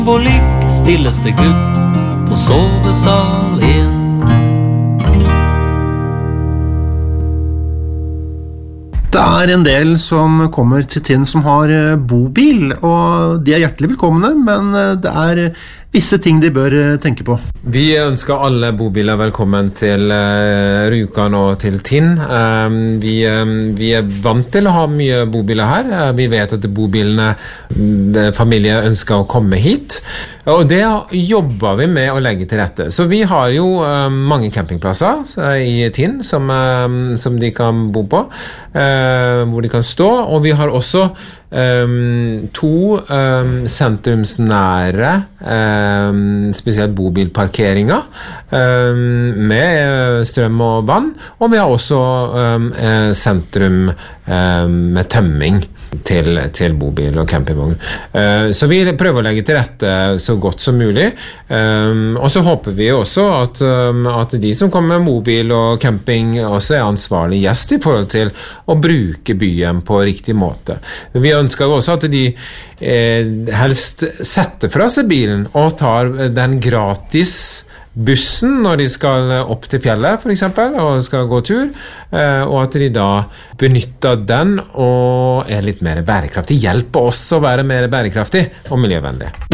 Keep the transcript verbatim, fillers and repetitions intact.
Hvor ligger stilleste gutt på sovesal en? Det er en del som kommer til Tinn som har bobil, og de er hjertelig velkomne, men det er visse ting de bør tenke på. Vi ønsker alle bobiler velkommen til uh, Rjukan og til Tinn. Um, vi, um, vi er vant til å ha mye bobiler her. Uh, vi vet at bobilene, familier ønsker å komme hit. Og det jobber vi med å legge til rette. Så vi har jo um, mange campingplasser uh, i Tinn som, um, som de kan bo på, uh, hvor de kan stå. Og vi har også Um, to um, sentrumsnære um, spesielt bobilparkeringer um, med strøm og vann, og vi har også um, sentrum um, med tømming til, til bobil og campingvogn. Uh, så vi prøver å legge til rette så godt som mulig, um, og så håper vi også at, um, at de som kommer med mobil og camping også er ansvarlig gjest i forhold til å bruke byen på riktig måte. Vi ønsker også at de eh, helst setter fra seg bilen og tar den gratis bussen når de skal opp til fjellet for eksempel, og skal gå tur, eh, og at de da benytter den og er litt mer bærekraftig, hjelper oss å være mer bærekraftig og miljøvennlig.